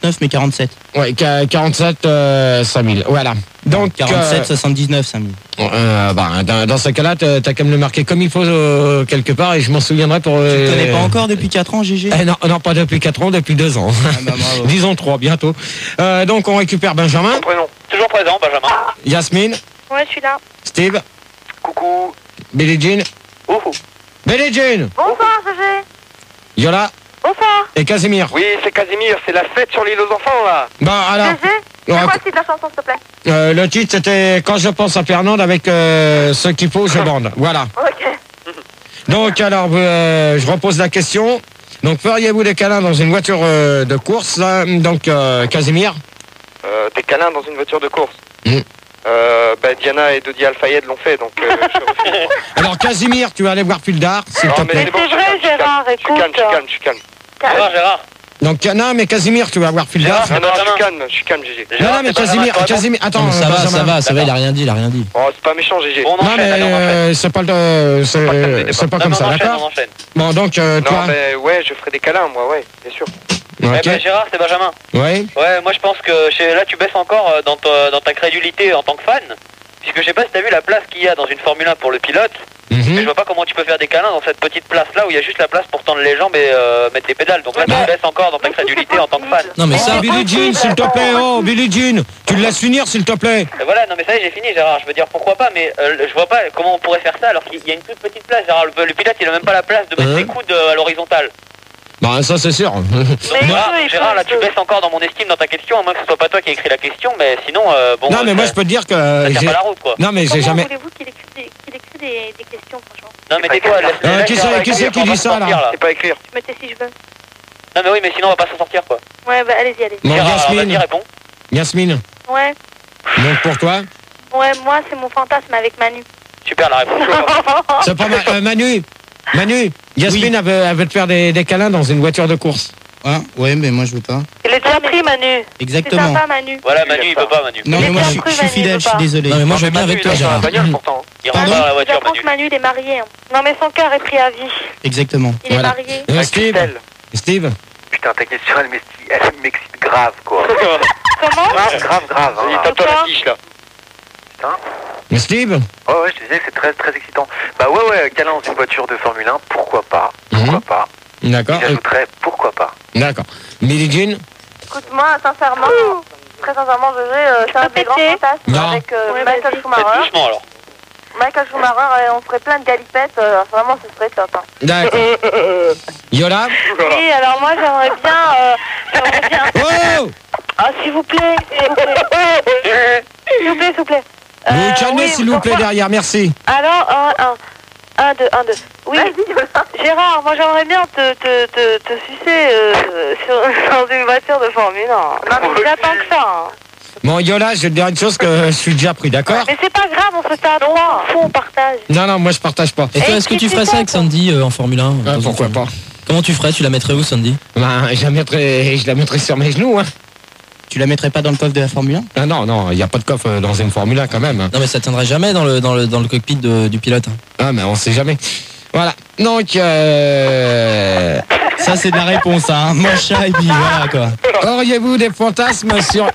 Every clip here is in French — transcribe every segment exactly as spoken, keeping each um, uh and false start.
quarante-neuf, mais quarante-sept. Ouais, quarante-sept, euh, cinq mille. Voilà. Donc, quarante-sept, euh, soixante-dix-neuf, cinq mille. Euh, bah, dans, dans ce cas-là, t'as, t'as qu'à me le marquer comme il faut euh, quelque part et je m'en souviendrai pour... Euh, tu ne connais pas encore depuis quatre ans, G G? eh, non, non, pas depuis quatre ans, depuis deux ans. Ah bah, disons trois, bientôt. Euh, donc, on récupère Benjamin. Prénom. Toujours présent, Benjamin. Yasmine. Ouais, je suis là. Steve. Coucou. Billie Jean. Ouhou. Billie Jean. Bonsoir, G G. Yola. Bonsoir. Et Casimir. Oui, c'est Casimir, c'est la fête sur l'île aux enfants, là. Bah, alors... G G, c'est Ouais, quoi le titre de la chanson, s'il te plaît? euh, le titre, c'était Quand je pense à Fernande avec euh, ce qu'il faut, je bande. Voilà. Ok. Donc, alors, euh, je repose la question. Donc, feriez-vous des câlins dans une voiture euh, de course, là? Donc, euh, Casimir. Euh, des câlins dans une voiture de course. Mm. Euh, bah, Diana et Dodi Al-Fayed l'ont fait, donc euh, je refuse. Alors, Casimir, tu vas aller voir Pildar, s'il Non, te mais plaît. Mais bon, c'est je vrai, suis calme, Gérard, je suis calme, écoute. je suis calme, je suis calme. Gérard, Gérard. Donc, non, mais Casimir, tu vas voir Pildar. Ah non, je suis calme, je suis calme, G G. Non, non, mais Casimir, Casimir, attends, Non, mais ça va, Benjamin. ça va, ça va, il a rien dit, il a rien dit. Oh, c'est pas méchant, G G. Bon, on Non, enchaîne, mais allez, on enchaîne. euh, c'est pas le, c'est, pas le thème du débat. c'est pas Non, comme mais ça, on enchaîne, on d'accord? enchaîne. Bon, donc, euh, Non, toi, mais ouais, je ferai des câlins, moi, ouais, bien sûr. Eh ok, ben, Gérard, c'est Benjamin. ouais, Ouais, moi je pense que chez- là tu baisses encore euh, dans ta, dans ta crédulité en tant que fan. Puisque je sais pas si t'as vu la place qu'il y a dans une Formule un pour le pilote. mhm. Mais je vois pas comment tu peux faire des câlins dans cette petite place là où il y a juste la place pour tendre les jambes et euh, mettre les pédales. Donc là tu Bah. baisses encore dans ta crédulité en tant que fan. Non, mais ça, Oh, Billie Jean, s'il te plaît, oh, Billie Jean, tu le laisses finir, s'il te plaît. Et voilà, non mais ça y est, j'ai fini Gérard. Je veux dire pourquoi pas, mais euh, je vois pas comment on pourrait faire ça alors qu'il y a une toute petite place. Gérard, le, le pilote il a même pas la place de mettre Hein ses coudes euh, à l'horizontale. Bah, ça, c'est sûr. Mais Gérard, eux, ils Gérard, font là un tu peu. baisses encore dans mon estime dans ta question, à moins que ce soit pas toi qui ai écrit la question, mais sinon euh, bon. Non, euh, mais moi, ça- je peux te dire que... ça tient j'ai- pas la route quoi. Non, mais j'ai Comment jamais... voulez-vous qu'il écrit, des, qu'il écrit des, des questions, franchement? Non mais tais-toi, laisse Euh, laisse qui Gérard c'est- qui c'est écrire, qui on va dit se ça, là sortir, C'est pas écrire. Je me tais si je veux. Non mais oui, mais sinon on va pas s'en sortir quoi. Ouais, bah allez-y, allez-y. Bon, Gérard, Yasmine. vas-y, réponds. Yasmine, Ouais. donc pour toi, Ouais, moi, c'est mon fantasme avec Manu. Super la réponse. c'est pas ma- euh, Manu, Manu, Yasmine, elle, veut, elle veut te faire des, des câlins dans une voiture de course. hein, ouais, mais moi je veux pas. Il est déjà pris, Manu. C'est Exactement. sympa, Manu. Voilà, Manu il peut pas, Manu. Non, mais moi je suis- je suis fidèle, je suis désolé. Non, mais moi je veux bien avec toi, Manu, il est dans la Gérard. bagnole, pourtant. Il Pardon rentre dans la voiture, J'apprends Manu. que Manu, il est marié. hein. Non, mais son cœur est pris à vie. Exactement. Il Voilà. est marié. Euh, Ah, Steve, Christelle. Steve, Putain, ta question, elle m'excite, elle m'excite grave, quoi. Comment? Grave, grave, grave. Vas-y, Hein. tape-toi la fiche, là. Steve, Ouais, ouais, je te disais que c'est très, très excitant. Bah ouais, ouais, câlin dans une voiture de Formule un, pourquoi pas, pourquoi Mhm. pas. d'accord, Et j'ajouterais, pourquoi pas. d'accord. Billie Jean, Écoute, moi, sincèrement, très sincèrement, G G, euh, c'est un des grands fantasmes Non. avec euh, Ouais, Michael vas-y. Faites Schumacher. doucement alors. Michael Schumacher, euh, on ferait plein de galipettes. euh, vraiment, ce serait top. hein. d'accord. Yola, Oui, alors moi, j'aimerais bien... euh, j'aimerais bien... oh, Ah, s'il vous plaît, s'il vous plaît. S'il vous plaît, s'il vous plaît. vous vous Euh, calmez oui, s'il vous plaît pourquoi- derrière, merci. Alors, un, un. Un, deux, un, deux. Oui, Gérard, moi j'aimerais bien te, te, te, te sucer euh, sur, dans une voiture de Formule un. Non, mais j'attends que ça. Hein. Bon, Yola, je vais te dire une chose que je suis déjà pris, d'accord? Mais c'est pas grave, on se fait à trois. Faut, on partage. Non, non, moi je partage pas. Et toi, Eh, est-ce que tu qui ferais c'est ça avec ça, Sandy euh, en Formule un? Ah, pourquoi pas? Comment tu ferais? Tu la mettrais où, Sandy? Ben, je la mettrai, je la mettrai sur mes genoux, hein. Tu la mettrais pas dans le coffre de la Formule un? Ah non, non, il n'y a pas de coffre euh, dans une Formule un quand même. hein. Non, mais ça tiendrait jamais dans le, dans le, dans le cockpit de- du pilote. hein. Ah, mais on sait jamais. Voilà. Donc, euh... Ça, c'est de la réponse, hein. Mon chat, et puis voilà, quoi. auriez-vous des fantasmes sur...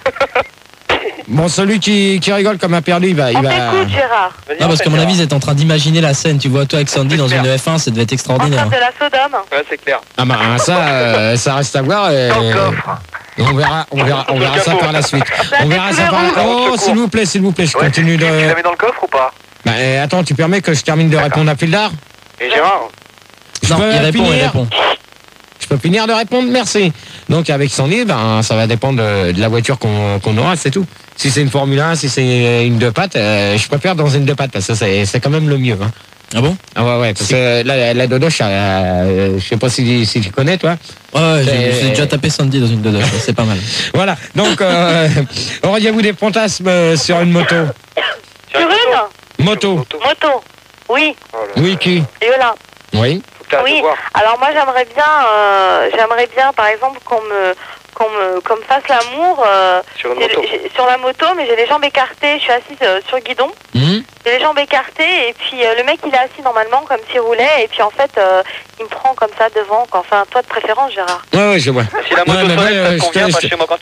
Bon, celui qui, qui rigole comme un perdu, il va... Il On va... t'écoute, Gérard. Vas-y, Non, parce enchaîne, qu'à mon avis, Gérard. vous êtes en train d'imaginer la scène. Tu vois, toi avec Sandy dans une F un, ça devait être En extraordinaire. train de la Sodome. Ouais, c'est clair. Ah bah ça, euh, ça reste à voir. Et... Dans le coffre. On verra, on verra, on verra ça par la suite. On verra ça par la... Oh, s'il vous plaît, s'il vous plaît, je Ouais, continue tu, tu la de... mets dans le coffre ou pas? Bah, euh, attends, tu permets que je termine de répondre à Pildar? Et Gérard, Je Non, peux il répond, il finir répond. Je peux finir de répondre, merci. Donc avec Sandy, ben, ça va dépendre de, de la voiture qu'on qu'on aura, c'est tout. Si c'est une Formule un, si c'est une deux pattes, euh, je préfère dans une deux pattes, parce que c'est c'est quand même le mieux. Hein. Ah bon? Ah ouais, ouais, parce que la, la Dodoche, euh, je sais pas si, si tu connais, toi. Ouais, ouais, j'ai Euh, j'ai déjà tapé Sandy dans une Dodoche, c'est pas mal. Voilà, donc, euh, auriez-vous des fantasmes sur une moto? Sur une Moto, moto. Oui, oh là, oui, qui? Yola. Oui. faut que t'arrêtes Oui. de voir. Alors moi j'aimerais bien, euh, j'aimerais bien par exemple qu'on me, qu'on me, qu'on me fasse l'amour euh, Sur une j'ai- moto. j'ai- sur la moto, mais j'ai les jambes écartées, je suis assise euh, sur le guidon, Hum j'ai les jambes écartées et puis euh, le mec il est assis normalement comme s'il roulait et puis en fait euh, il me prend comme ça devant. Quoi. Enfin toi de préférence Gérard. Ouais, ouais, je vois. Si la moto Ouais, mais s'enlève, ouais, ça euh, te je convient, te- passe je- chez moi quand